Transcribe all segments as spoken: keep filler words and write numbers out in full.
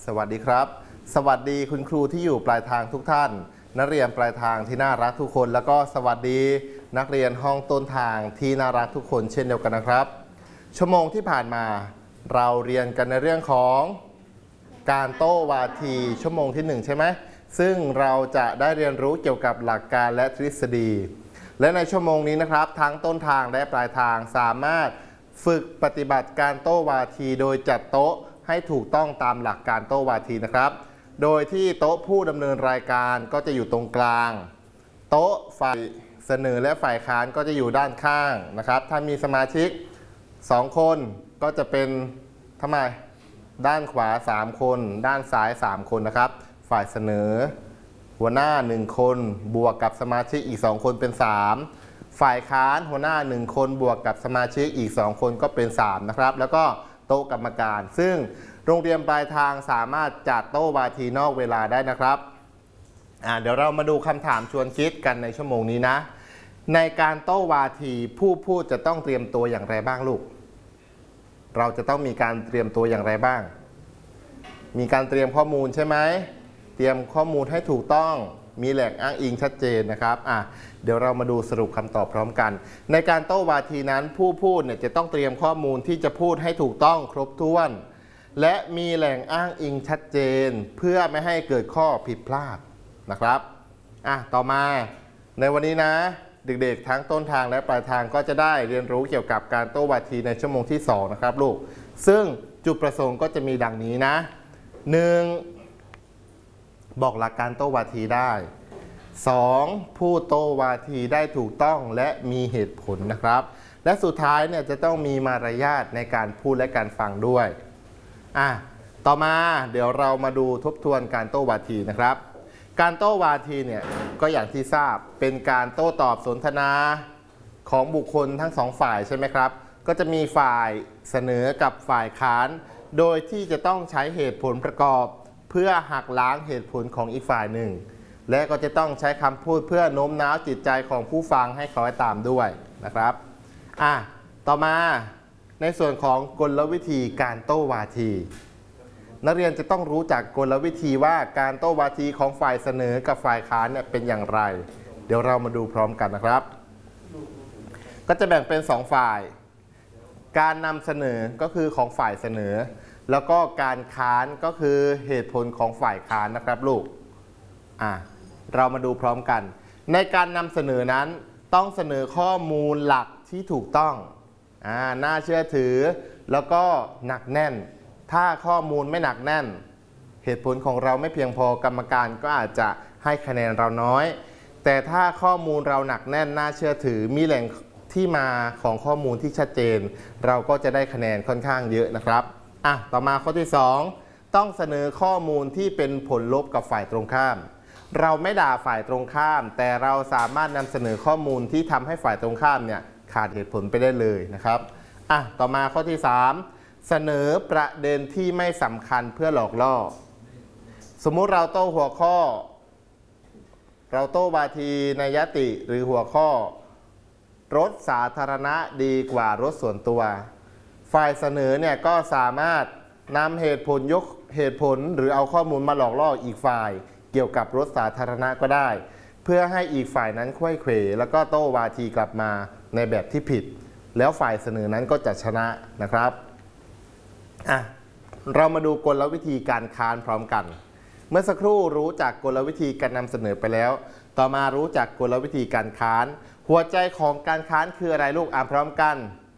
สวัสดีครับสวัสดีคุณครูที่อยู่ปลายทางทุกท่านนักเรียนปลายทางที่น่ารักทุกคนแล้วก็สวัสดีนักเรียนห้องต้นทางที่น่ารักทุกคนเช่นเดียวกันนะครับชั่วโมงที่ผ่านมาเราเรียนกันในเรื่องของการโต้วาทีชั่วโมงที่หนึ่งใช่ไหมซึ่งเราจะได้เรียนรู้เกี่ยวกับหลักการและทฤษฎีและในชั่วโมงนี้นะครับทั้งต้นทางและปลายทางสามารถฝึกปฏิบัติการโต้วาทีโดยจัดโต๊ะให้ถูกต้องตามหลักการโต้วาทีนะครับโดยที่โต๊ะผู้ดำเนินรายการก็จะอยู่ตรงกลางโต๊ะฝ่ายเสนอและฝ่ายค้านก็จะอยู่ด้านข้างนะครับถ้ามีสมาชิกสองคนก็จะเป็นทำไมด้านขวาสามคนด้านซ้ายสามคนนะครับฝ่ายเสนอหัวหน้าหนึ่งคนบวกกับสมาชิกอีกสองคนเป็นสามฝ่ายค้านหัวหน้าหนึ่งคนบวกกับสมาชิกอีกสองคนก็เป็นสามนะครับแล้วก็โต๊ะกรรมการซึ่งโรงเรียนปลายทางสามารถจัดโต้วาทีนอกเวลาได้นะครับอ่าเดี๋ยวเรามาดูคำถามชวนคิดกันในชั่วโมงนี้นะในการโต้วาทีผู้พูดจะต้องเตรียมตัวอย่างไรบ้างลูกเราจะต้องมีการเตรียมตัวอย่างไรบ้างมีการเตรียมข้อมูลใช่ไหมเตรียมข้อมูลให้ถูกต้องมีแหล่งอ้างอิงชัดเจนนะครับอ่ะเดี๋ยวเรามาดูสรุปคำตอบพร้อมกันในการโต้วาทีนั้นผู้พูดเนี่ยจะต้องเตรียมข้อมูลที่จะพูดให้ถูกต้องครบถ้วนและมีแหล่งอ้างอิงชัดเจนเพื่อไม่ให้เกิดข้อผิดพลาดนะครับอ่ะต่อมาในวันนี้นะเด็กๆทั้งต้นทางและปลายทางก็จะได้เรียนรู้เกี่ยวกับการโต้วาทีในชั่วโมงที่สองนะครับลูกซึ่งจุดประสงค์ก็จะมีดังนี้นะหนึ่งบอกหลักการโต้วาทีได้สองพูดโต้วาทีได้ถูกต้องและมีเหตุผลนะครับและสุดท้ายเนี่ยจะต้องมีมารยาทในการพูดและการฟังด้วยอ่ะต่อมาเดี๋ยวเรามาดูทบทวนการโต้วาทีนะครับการโต้วาทีเนี่ยก็อย่างที่ทราบเป็นการโต้ตอบสนทนาของบุคคลทั้งสองฝ่ายใช่ไหมครับก็จะมีฝ่ายเสนอกับฝ่ายค้านโดยที่จะต้องใช้เหตุผลประกอบเพื่อหักล้างเหตุผลของอีกฝ่ายหนึ่งและก็จะต้องใช้คำพูดเพื่อโน้มน้าวจิตใจของผู้ฟังให้คอยตามด้วยนะครับอ่ะต่อมาในส่วนของกลวิธีการโต้วาทีนักเรียนจะต้องรู้จักกลวิธีว่าการโต้วาทีของฝ่ายเสนอกับฝ่ายค้านเนี่ยเป็นอย่างไรเดี๋ยวเรามาดูพร้อมกันนะครับก็จะแบ่งเป็นสองฝ่ายการนำเสนอก็คือของฝ่ายเสนอแล้วก็การค้านก็คือเหตุผลของฝ่ายค้านนะครับลูกอ่ะเรามาดูพร้อมกันในการนำเสนอนั้นต้องเสนอข้อมูลหลักที่ถูกต้องอ่าน่าเชื่อถือแล้วก็หนักแน่นถ้าข้อมูลไม่หนักแน่นเหตุผลของเราไม่เพียงพอกรรมการก็อาจจะให้คะแนนเราน้อยแต่ถ้าข้อมูลเราหนักแน่นน่าเชื่อถือมีแหล่งที่มาของข้อมูลที่ชัดเจนเราก็จะได้คะแนนค่อนข้างเยอะนะครับอ่ะต่อมาข้อที่สองต้องเสนอข้อมูลที่เป็นผลลบกับฝ่ายตรงข้ามเราไม่ด่าฝ่ายตรงข้ามแต่เราสามารถนำเสนอข้อมูลที่ทำให้ฝ่ายตรงข้ามเนี่ยขาดเหตุผลไปได้เลยนะครับอ่ะต่อมาข้อที่สามเสนอประเด็นที่ไม่สำคัญเพื่อหลอกล่อสมมุติเราโต้หัวข้อเราโต้วาทีในยติหรือหัวข้อรถสาธารณะดีกว่ารถส่วนตัวฝ่ายเสนอเนี่ยก็สามารถนำเหตุผลยกเหตุผลหรือเอาข้อมูลมาหลอกล่ออีกฝ่ายเกี่ยวกับรถสาธารณะก็ได้เพื่อให้อีกฝ่ายนั้นควยเขวแล้วก็โต้วาทีกลับมาในแบบที่ผิดแล้วฝ่ายเสนอนั้นก็จะชนะนะครับอ่ะเรามาดูกลวิธีการค้านพร้อมกันเมื่อสักครู่รู้จักกลวิธีการนำเสนอไปแล้วต่อมารู้จักกลวิธีการค้านหัวใจของการค้านคืออะไรลูกอ่านพร้อมกัน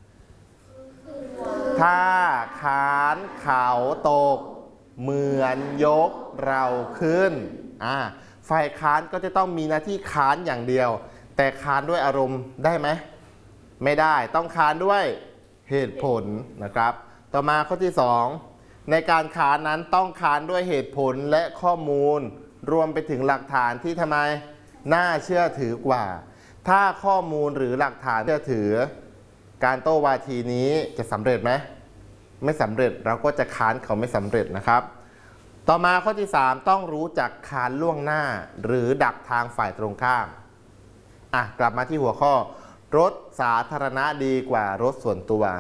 ถ้าค้านเขาตกเหมือนยกเราขึ้นอ่าฝ่ายค้านก็จะต้องมีหน้าที่ค้านอย่างเดียวแต่ค้านด้วยอารมณ์ได้ไหมไม่ได้ต้องค้านด้วยเหตุผลนะครับต่อมาข้อที่สองในการค้านนั้นต้องค้านด้วยเหตุผลและข้อมูลรวมไปถึงหลักฐานที่ทำไมน่าเชื่อถือกว่าถ้าข้อมูลหรือหลักฐานเชื่อถือการโต้วาทีนี้จะสำเร็จไหมไม่สำเร็จเราก็จะค้านเขาไม่สำเร็จนะครับต่อมาข้อที่สามต้องรู้จักค้านล่วงหน้าหรือดักทางฝ่ายตรงข้ามอ่ะกลับมาที่หัวข้อรถสาธารณะดีกว่ารถส่วนตัว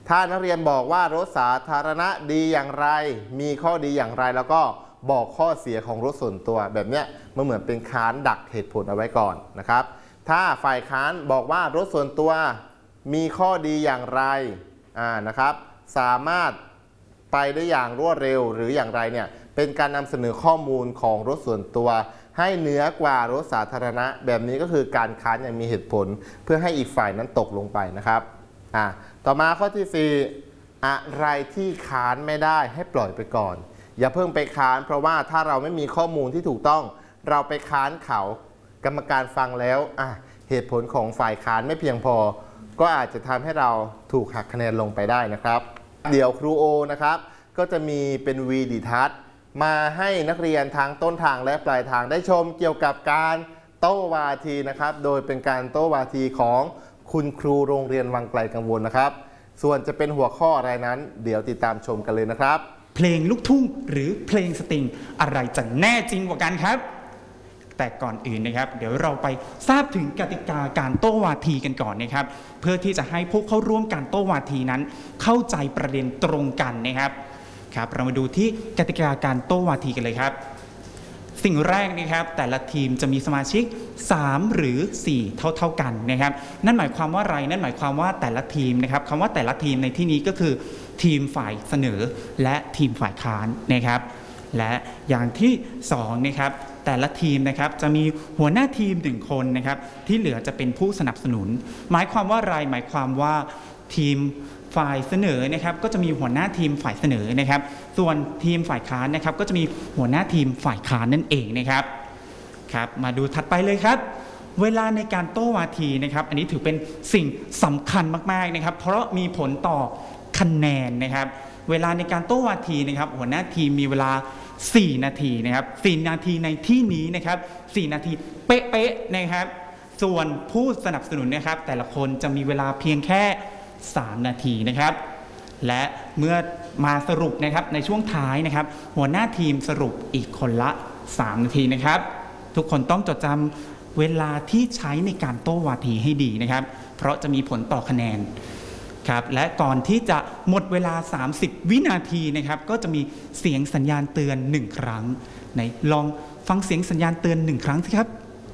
ถ้านักเรียนบอกว่ารถสาธารณะดีอย่างไรมีข้อดีอย่างไรแล้วก็บอกข้อเสียของรถส่วนตัวแบบเนี้ยมันเหมือนเป็นค้านดักเหตุผลเอาไว้ก่อนนะครับถ้าฝ่ายค้านบอกว่ารถส่วนตัวมีข้อดีอย่างไรอ่านะครับสามารถไปได้อย่างรวดเร็วหรืออย่างไรเนี่ยเป็นการนำเสนอข้อมูลของรถส่วนตัวให้เหนือกว่ารถสาธารณะแบบนี้ก็คือการค้านอย่างมีเหตุผลเพื่อให้อีกฝ่ายนั้นตกลงไปนะครับอ่าต่อมาข้อที่สี่อะไรที่ค้านไม่ได้ให้ปล่อยไปก่อนอย่าเพิ่งไปค้านเพราะว่าถ้าเราไม่มีข้อมูลที่ถูกต้องเราไปค้านเขากรรมการฟังแล้วอ่ะเหตุผลของฝ่ายค้านไม่เพียงพอก็อาจจะทำให้เราถูกหักคะแนนลงไปได้นะครับเดี๋ยวครูโอนะครับก็จะมีเป็นวีดิทัศน์มาให้นักเรียนทั้งต้นทางและปลายทางได้ชมเกี่ยวกับการโต้วาทีนะครับโดยเป็นการโต้วาทีของคุณครูโรงเรียนวังไกลกังวลนะครับส่วนจะเป็นหัวข้ออะไรนั้นเดี๋ยวติดตามชมกันเลยนะครับเพลงลูกทุ่งหรือเพลงสตริงอะไรจะแน่จริงกว่ากันครับแต่ก่อนอื่นนะครับเดี๋ยวเราไปทราบถึงกติกาการโต้วาทีกันก่อนนะครับเพื่อที่จะให้ผู้เข้าร่วมการโต้วาทีนั้นเข้าใจประเด็นตรงกันนะครับครับเรามาดูที่กติกาการโต้วาทีกันเลยครับสิ่งแรกนะครับแต่ละทีมจะมีสมาชิกสามหรือสี่เท่าๆกันนะครับนั่นหมายความว่าอะไรนั่นหมายความว่าแต่ละทีมนะครับคำว่าแต่ละทีมในที่นี้ก็คือทีมฝ่ายเสนอและทีมฝ่ายค้านนะครับและอย่างที่สองนะครับแต่ละทีมนะครับจะมีหัวหน้าทีมหนึ่งคนนะครับที่เหลือจะเป็นผู้สนับสนุนหมายความว่าอะไรหมายความว่าทีมฝ่ายเสนอนะครับก็จะมีหัวหน้าทีมฝ่ายเสนอนะครับส่วนทีมฝ่ายค้านนะครับก็จะมีหัวหน้าทีมฝ่ายค้านนั่นเองนะครับครับมาดูถัดไปเลยครับเวลาในการโต้วาทีนะครับอันนี้ถือเป็นสิ่งสำคัญมากๆนะครับเพราะมีผลต่อคะแนนนะครับเวลาในการโต้วาทีนะครับหัวหน้าทีมมีเวลาสี่นาทีนะครับสี่นาทีในที่นี้นะครับสี่นาทีเป๊ะๆนะครับส่วนผู้สนับสนุนนะครับแต่ละคนจะมีเวลาเพียงแค่สามนาทีนะครับและเมื่อมาสรุปนะครับในช่วงท้ายนะครับหัวหน้าทีมสรุปอีกคนละสามนาทีนะครับทุกคนต้องจดจำเวลาที่ใช้ในการโต้วาทีให้ดีนะครับเพราะจะมีผลต่อคะแนนครับและก่อนที่จะหมดเวลาสามสิบวินาทีนะครับก็จะมีเสียงสัญญาณเตือนหนึ่งครั้งไหนลองฟังเสียงสัญญาณเตือนหนึ่งครั้งสิครับ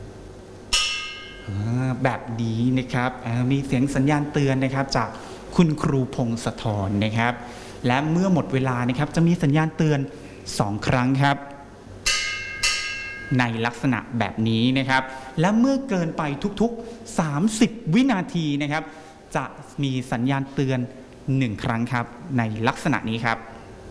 แบบนี้นะครับมีเสียงสัญญาณเตือนนะครับจากคุณครูพงศธรนะครับและเมื่อหมดเวลานะครับจะมีสัญญาณเตือนสองครั้งครับในลักษณะแบบนี้นะครับและเมื่อเกินไปทุกๆสามสิบวินาทีนะครับจะมีสัญญาณเตือนหนึ่งครั้งครับในลักษณะนี้ครับ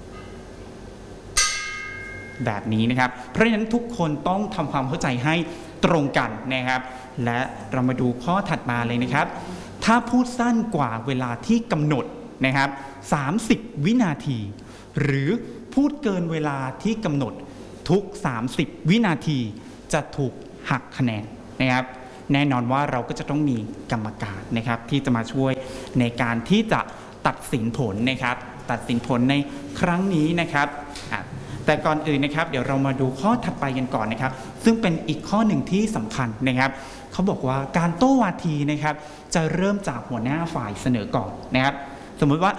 แบบนี้นะครับเพราะฉะนั้นทุกคนต้องทำความเข้าใจให้ตรงกันนะครับและเรามาดูข้อถัดมาเลยนะครับถ้าพูดสั้นกว่าเวลาที่กำหนดนะครับสามสิบวินาทีหรือพูดเกินเวลาที่กำหนดทุกสามสิบวินาทีจะถูกหักคะแนนนะครับแน่นอนว่าเราก็จะต้องมีกรรมการนะครับที่จะมาช่วยในการที่จะตัดสินผลนะครับตัดสินผลในครั้งนี้นะครับแต่ก่อนอื่นนะครับเดี๋ยวเรามาดูข้อถัดไปกันก่อนนะครับซึ่งเป็นอีกข้อหนึ่งที่สำคัญนะครับเขาบอกว่าการโต้วาทีนะครับจะเริ่มจากหัวหน้าฝ่ายเสนอก่อนนะครับสมมุติว่า